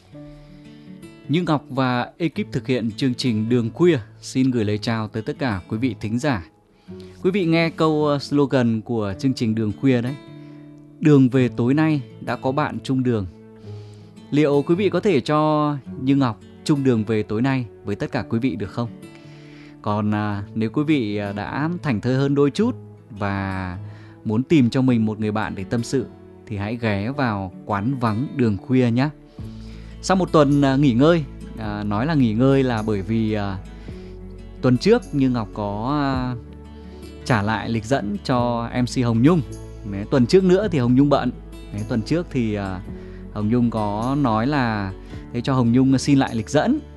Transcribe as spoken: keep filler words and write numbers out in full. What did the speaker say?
Như Ngọc và ekip thực hiện chương trình Đường Khuya xin gửi lời chào tới tất cả quý vị thính giả. Quý vị nghe câu slogan của chương trình Đường Khuya đấy: đường về tối nay đã có bạn chung đường. Liệu quý vị có thể cho Như Ngọc chung đường về tối nay với tất cả quý vị được không? Còn à, nếu quý vị đã thảnh thơi hơn đôi chút và muốn tìm cho mình một người bạn để tâm sự thì hãy ghé vào quán vắng Đường Khuya nhé. Sau một tuần à, nghỉ ngơi, à, nói là nghỉ ngơi là bởi vì à, tuần trước Như Ngọc có à, trả lại lịch dẫn cho em xê Hồng Nhung. Đấy, tuần trước nữa thì Hồng Nhung bận. Đấy, tuần trước thì à, Hồng Nhung có nói là thế cho Hồng Nhung xin lại lịch dẫn.